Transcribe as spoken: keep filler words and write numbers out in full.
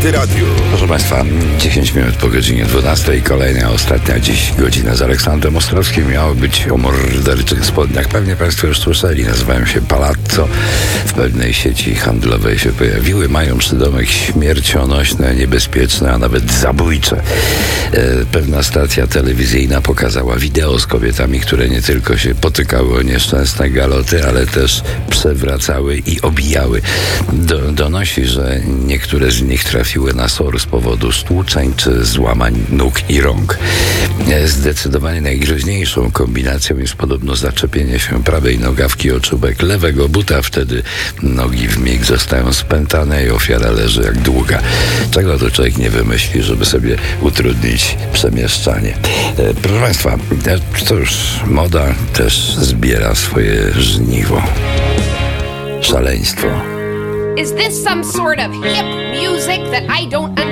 Antyradiu. Proszę Państwa, dziesięć minut po godzinie dwunastej, kolejna, ostatnia dziś godzina z Aleksandrem Ostrowskim. Miało być o morderczych spodniach. Pewnie Państwo już słyszeli, nazywają się Palazzo. W pewnej sieci handlowej się pojawiły. Mają przydomek śmiercionośne, niebezpieczne, a nawet zabójcze. E, pewna stacja telewizyjna pokazała wideo z kobietami, które nie tylko się potykały o nieszczęsne galoty, ale też przewracały i obijały. Do, donosi, że niektóre z nich trafiły na SOR z powodu stłuczeń czy złamań nóg i rąk. Zdecydowanie najgroźniejszą kombinacją jest podobno zaczepienie się prawej nogawki o czubek lewego buta. Wtedy nogi wmig zostają spętane i ofiara leży jak długa. Czego to człowiek nie wymyśli, żeby sobie utrudnić przemieszczanie. Proszę Państwa, to już moda też zbiera swoje żniwo. Szaleństwo. Is this some sort of hip music that I don't understand?